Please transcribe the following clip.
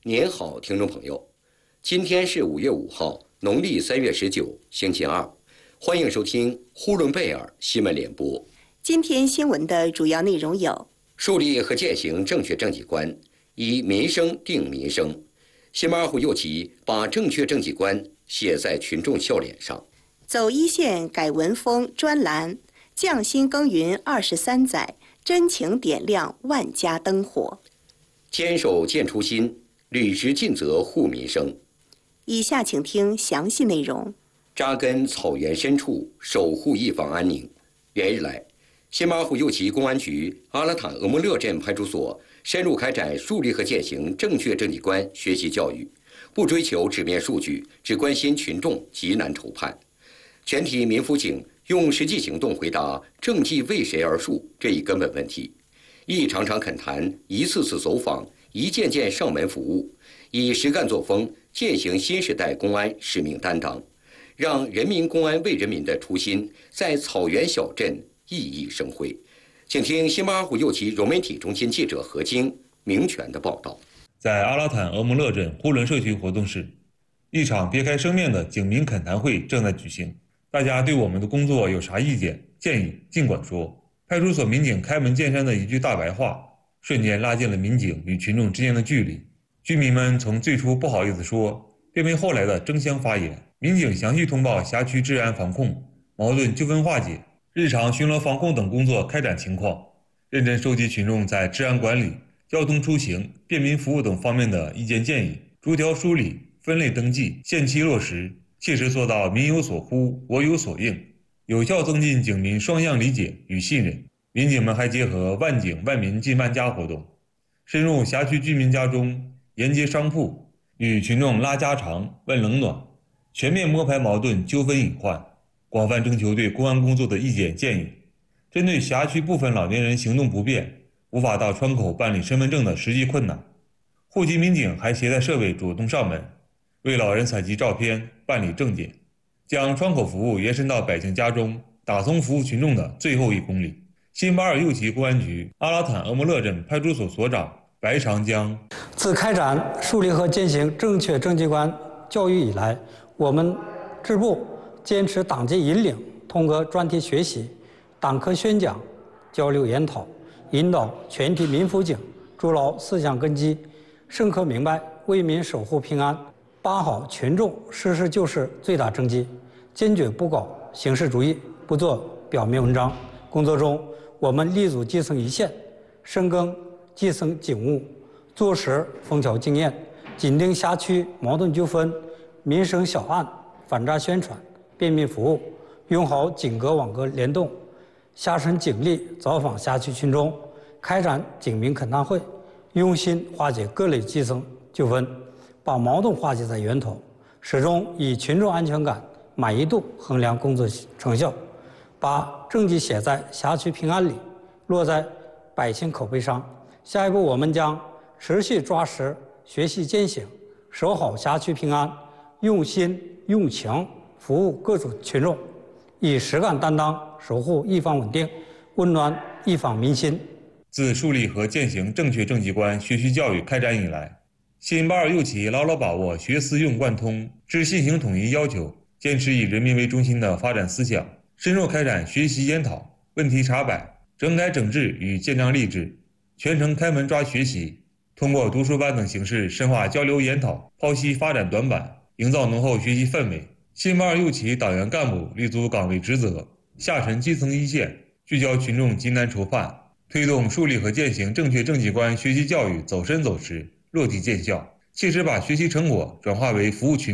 您好，听众朋友，今天是5月5号，农历3月19，星期二，欢迎收听呼伦贝尔新闻联播。 今天新闻的主要内容有： 树立和践行正确政绩观，以民生定民生。新马尔虎右旗把正确政绩观写在群众笑脸上。 走一线改文风专栏，匠心耕耘23载，真情点亮万家灯火。 坚守建初心，履职尽责护民生。 以下请听详细内容。 扎根草原深处，守护一方安宁。连日来，新马尔虎右旗公安局阿拉坦额木勒镇派出所深入开展树立和践行正确政绩观学习教育，不追求纸面数据，只关心群众急难愁盼。全体民辅警用实际行动回答政绩为谁而树这一根本问题，一场场恳谈，一次次走访，一件件上门服务，以实干作风践行新时代公安使命担当，让人民公安为人民的初心在草原小镇熠熠生辉。请听新马尔虎右旗融媒体中心记者何晶、明权的报道。 在阿拉坦额木勒镇呼伦社区活动室，一场别开生面的警民恳谈会正在举行。大家对我们的工作有啥意见建议尽管说。派出所民警开门见山的一句大白话，瞬间拉近了民警与群众之间的距离。居民们从最初不好意思说，变为后来的争相发言。民警详细通报辖区治安防控、矛盾纠纷化解、日常巡逻防控等工作开展情况，认真收集群众在治安管理、交通出行、便民服务等方面的意见建议，逐条梳理、分类登记、限期落实，切实做到民有所呼、我有所应，有效增进警民双向理解与信任。民警们还结合万警万民进万家活动，深入辖区居民家中，沿街商铺，与群众拉家常、问冷暖，全面摸排矛盾纠纷隐患，广泛征求对公安工作的意见建议。针对辖区部分老年人行动不便，无法到窗口办理身份证的实际困难，户籍民警还携带设备主动上门，为老人采集照片、办理证件，将窗口服务延伸到百姓家中，打通服务群众的最后1公里。新马尔右旗公安局阿拉坦额木勒镇派出所所长白长江： 自开展树立和践行正确政绩观教育以来，我们支部坚持党纪引领，通过专题学习、党课宣讲、交流研讨，引导全体民辅警筑牢思想根基，深刻明白为民守护平安，把好群众实事求是最大政绩，坚决不搞形式主义，不做表面文章。工作中，我们立足基层一线，深耕基层警务，做实枫桥经验，紧盯辖区矛盾纠纷、民生小案，反诈宣传、便民服务，用好警格网格联动，下沉警力走访辖区群众，开展警民恳谈会，用心化解各类基层纠纷，把矛盾化解在源头，始终以群众安全感、满意度衡量工作成效，把政绩写在辖区平安里，落在百姓口碑上。下一步，我们将持续抓实学习践行，守好辖区平安，用心用情服务各族群众，以实干担当守护一方稳定，温暖一方民心。 自树立和践行正确政绩观学习教育开展以来，新马尔右旗牢牢把握学思用贯通、知信行统一要求，坚持以人民为中心的发展思想，深入开展学习研讨、问题查摆、整改整治与建章立制，全程开门抓学习，通过读书班等形式深化交流研讨，剖析发展短板，营造浓厚学习氛围。新马尔右旗党员干部立足岗位职责，下沉基层一线，聚焦群众急难愁盼，推动树立和践行正确政绩观学习教育走深走实，落地见效，切实把学习成果转化为服务群众